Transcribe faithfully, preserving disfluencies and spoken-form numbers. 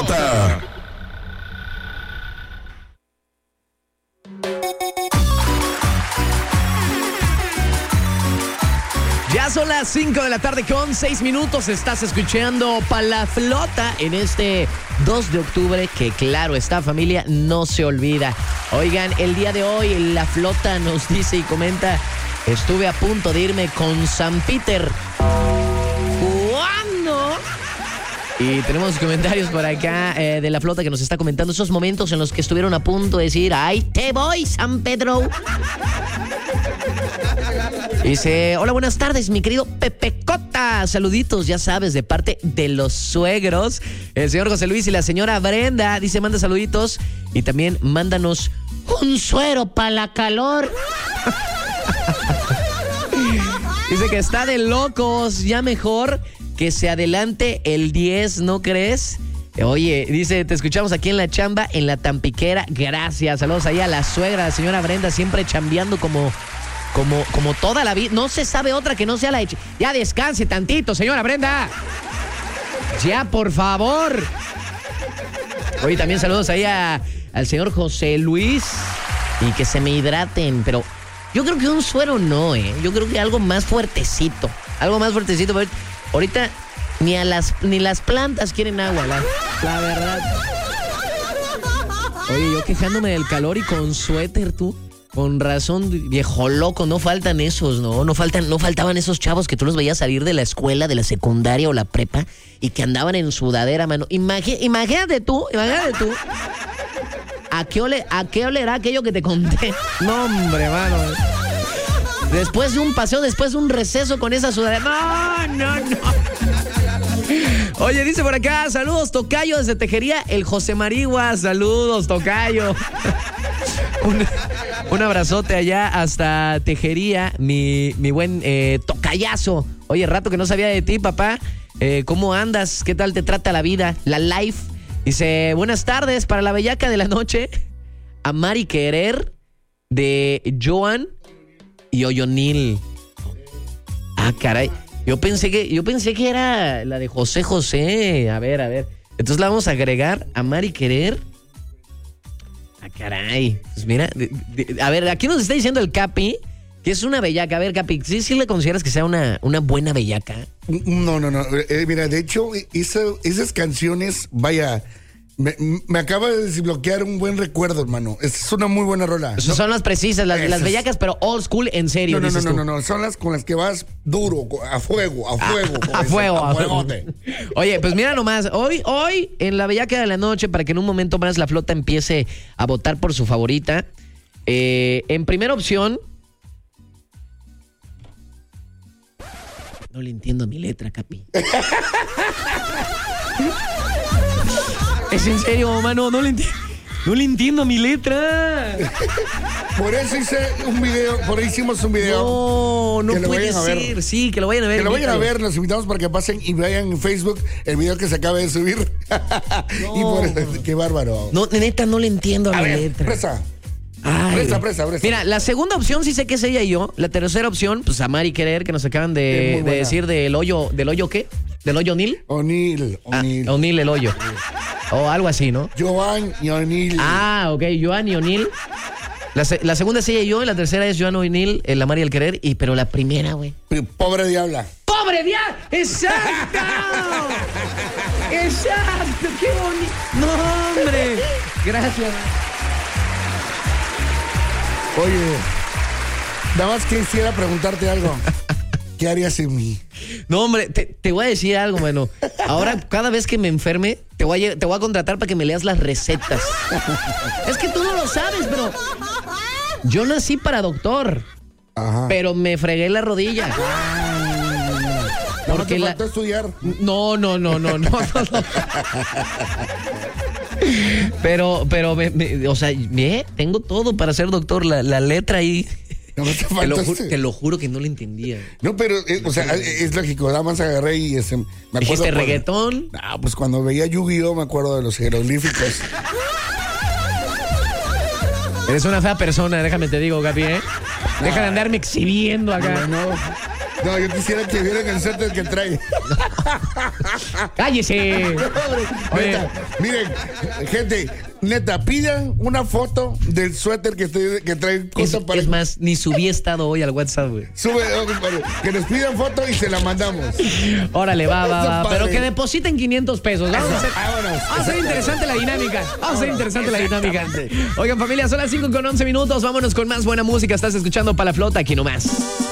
flota. Ya son las cinco de la tarde con seis minutos. Estás escuchando Pa' la Flota en este dos de octubre, que claro está, familia, no se olvida. Oigan, el día de hoy la Flota nos dice y comenta: estuve a punto de irme con San Peter. ¿Cuándo? Y tenemos comentarios por acá eh, de la Flota que nos está comentando esos momentos en los que estuvieron a punto de decir: ¡ay, te voy, San Pedro! Dice: hola, buenas tardes, mi querido Pepe Cota. Saluditos, ya sabes, de parte de los suegros. El señor José Luis y la señora Brenda. Dice: manda saluditos y también mándanos un suero para la calor. Dice que está de locos. Ya mejor que se adelante el diez, ¿no crees? Oye, dice: te escuchamos aquí en la chamba, en la Tampiquera. Gracias. Saludos ahí a la suegra, la señora Brenda, siempre chambeando como... Como, como toda la vida. No se sabe otra que no sea la hecha. Ya descanse tantito, señora Brenda. Ya, por favor. Oye, también saludos ahí a, al señor José Luis. Y que se me hidraten. Pero yo creo que un suero no, ¿eh? Yo creo que algo más fuertecito. Algo más fuertecito. Ahorita ni, a las, ni las plantas quieren agua, la, la verdad. Oye, yo quejándome del calor y con suéter, tú. Con razón, viejo loco, no faltan esos, ¿no? No faltan, no faltaban esos chavos que tú los veías salir de la escuela, de la secundaria o la prepa y que andaban en sudadera, mano. Imagi- imagínate tú, imagínate tú. ¿A qué, ole, ¿A qué olerá aquello que te conté? No, hombre, mano. Después de un paseo, después de un receso con esa sudadera. No, no, no. Oye, dice por acá: saludos, tocayo, desde Tejería, el José Marigua. Saludos, tocayo. Un, un abrazote allá hasta Tejería, mi, mi buen eh, tocayazo. Oye, rato que no sabía de ti, papá. Eh, ¿Cómo andas? ¿Qué tal te trata la vida? La life. Dice: buenas tardes para la bellaca de la noche. Amar y querer, de Joan y Oyonil. Ah, caray. Yo pensé que, yo pensé que era la de José José. A ver, a ver. Entonces la vamos a agregar: amar y querer. Ah, caray. Pues mira, de, de, a ver, aquí nos está diciendo el Capi que es una bellaca. A ver, Capi, ¿sí, sí le consideras que sea una, una buena bellaca? No, no, no. Eh, mira, de hecho, esa, esas canciones, vaya, me, me acaba de desbloquear un buen recuerdo, hermano. Es una muy buena rola. O sea, ¿no? Son las precisas, las, Esas. las bellacas, pero old school, en serio. No, no, no, no, tú. no, no. Son las con las que vas duro, a fuego, a fuego. A, a fuego, a a fuego. fuegote. Oye, pues mira nomás, hoy, hoy, en la bellaca de la noche, para que en un momento más la Flota empiece a votar por su favorita, eh, en primera opción... No le entiendo a mi letra, Capi. Es en serio, mano, no le entiendo. No le entiendo a mi letra. Por eso hice un video, por ahí hicimos un video. No, no que lo puede vayan a ver. ser. Sí, que lo vayan a ver. Que lo vayan a invítalo. ver, los invitamos para que pasen y vean en Facebook el video que se acaba de subir. No. Y por eso, qué bárbaro. No, neta, no le entiendo a, A la ver, letra. presa. Ay, Presta, presta, presta. Mira, la segunda opción sí sé que es ella y yo. La tercera opción, pues amar y querer, que nos acaban Es de, muy de buena. decir del hoyo, ¿del hoyo qué? ¿Del hoyo Nil? O'Neill, O'Neill. Ah, O'Neill el hoyo. O algo así, ¿no? Joan y O'Neill. Ah, ok, Joan y O'Neill. La, se- la segunda es ella y yo, y la tercera es Joan O'Neill, el amar y el querer, y pero la primera, güey. Pobre diabla. ¡Pobre día! ¡Exacto! ¡Exacto! ¡Qué bonito! ¡No, hombre! Gracias. Oye, nada más quisiera preguntarte algo. ¿Qué harías sin mí? No, hombre, te, te voy a decir algo, mano. Ahora, cada vez que me enferme, te voy a, lle- te voy a contratar para que me leas las recetas. Es que tú no lo sabes, pero yo nací para doctor, Ajá. pero me fregué la rodilla. ¿No Porque te la... faltó estudiar? No, no, no, no, no, no, no. Pero, pero, me, me- o sea, ¿eh? Tengo todo para ser doctor. La, la letra ahí. No te Te lo, faltó ju- te lo juro que no lo entendía. No, pero, eh, o sea, es lógico, nada más agarré y este, me acuerdo. Dijiste cuando- reggaetón. No, pues cuando veía Yu-Gi-Oh me acuerdo de los jeroglíficos. Eres una fea persona, déjame te digo, Gapi, ¿eh? Deja de andarme exhibiendo acá. No, No, yo quisiera que vieran el suéter que trae. ¡Cállese! Neta, miren, gente, neta, pidan una foto del suéter que, te, que trae Es, cosa para. es más, ni subí estado hoy al WhatsApp, güey. Sube, oh, compadre, que nos pidan foto y se la mandamos. Órale, va, va, Eso, va. padre. Pero que depositen quinientos pesos. Vamos a hacer, Vámonos. vamos a hacer interesante la dinámica. Vamos a hacer interesante la dinámica. Oigan, familia, son las cinco con once minutos. Vámonos con más buena música. Estás escuchando Pa' la Flota aquí nomás.